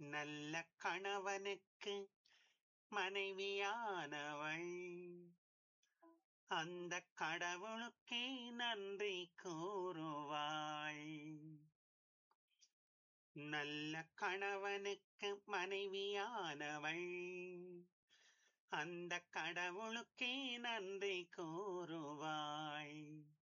நல்ல கணவனுக்கு மனைவியானவள் அந்த கடவுளுக்கே நன்றி கூறுவாள். நல்ல கணவனுக்கு மனைவியானவள் அந்த கடவுளுக்கே நன்றி கூறுவாள்.